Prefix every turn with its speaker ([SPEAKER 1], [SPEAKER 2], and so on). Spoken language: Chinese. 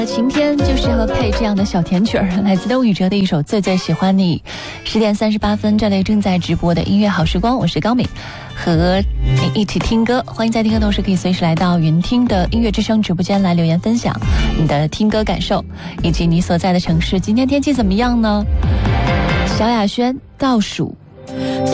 [SPEAKER 1] 晴天就适合配这样的小甜曲儿，来自窦宇哲的一首《最最喜欢你》。10点38分，这里正在直播的音乐好时光，我是高敏，和你一起听歌。欢迎在听歌同时可以随时来到云听的音乐之声直播间来留言分享你的听歌感受，以及你所在的城市今天天气怎么样呢？小雅轩倒数